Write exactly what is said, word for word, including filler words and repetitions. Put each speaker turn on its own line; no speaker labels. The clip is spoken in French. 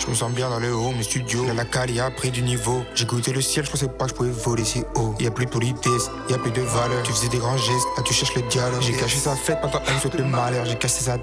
Je me sens bien dans le haut, mes studios. Là, la cali a pris du niveau. J'ai goûté le ciel, je pensais pas que je pouvais voler si haut. Y'a plus de politesse, y'a plus de valeur. Tu faisais des grands gestes, là tu cherches le dialogue. J'ai caché sa fête pendant elle me souhaite le malheur. J'ai cassé sa